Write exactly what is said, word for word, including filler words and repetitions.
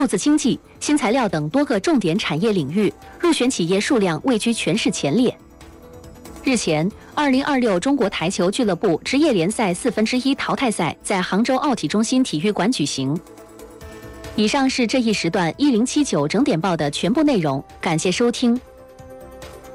数字经济、新材料等多个重点产业领域，入选企业数量位居全市前列。日前，二零二六中国台球俱乐部职业联赛四分之一淘汰赛在杭州奥体中心体育馆举行。以上是这一时段一零七九整点报的全部内容，感谢收听。